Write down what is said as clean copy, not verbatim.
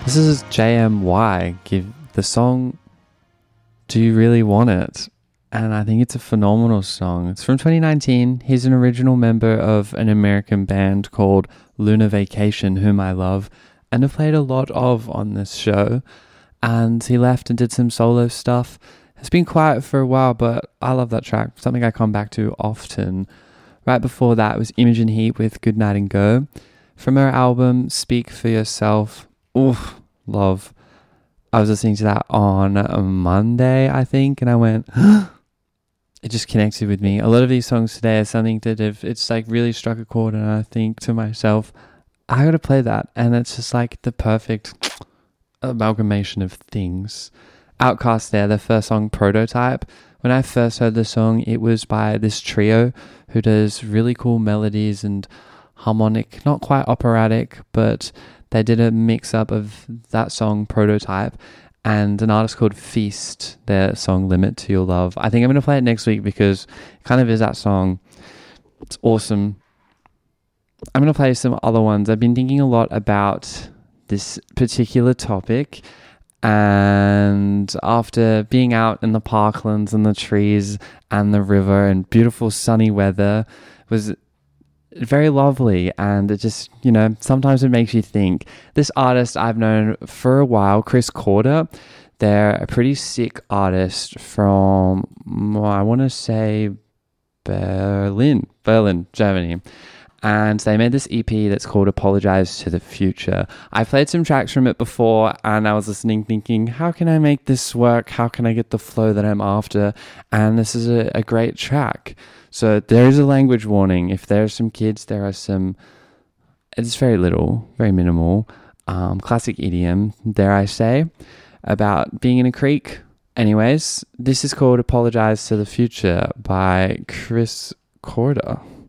This is JMY. Give the song Do You Really Want It? And I think it's a phenomenal song. It's from 2019. He's an original member of an American band called Lunar Vacation, whom I love and have played a lot of on this show. And he left and did some solo stuff. It's been quiet for a while, but I love that track. Something I come back to often. Right before that was Imogen Heap with Good Night and Go. From her album Speak for Yourself. Oof, love. I was listening to that on a Monday, I think, and I went, it just connected with me. A lot of these songs today are something that it's like really struck a chord, and I think to myself, I gotta play that. And it's just like the perfect amalgamation of things. Outkast there, their first song, Prototype. When I first heard the song, it was by this trio who does really cool melodies and harmonic, not quite operatic, but they did a mix-up of that song, Prototype, and an artist called Feast, their song Limit to Your Love. I think I'm going to play it next week because it kind of is that song. It's awesome. I'm going to play some other ones. I've been thinking a lot about this particular topic, and after being out in the parklands and the trees and the river and beautiful sunny weather, was very lovely. And it just, sometimes it makes you think. This artist I've known for a while, Chris Corder, they're a pretty sick artist from, I want to say Berlin, Germany. And they made this EP that's called Apologize to the Future. I played some tracks from it before, and I was listening thinking, how can I make this work? How can I get the flow that I'm after? And this is a great track. So there is a language warning. If there are some kids, it's very little, very minimal. Classic idiom, dare I say, about being in a creek. Anyways, this is called Apologize to the Future by Chris Corder.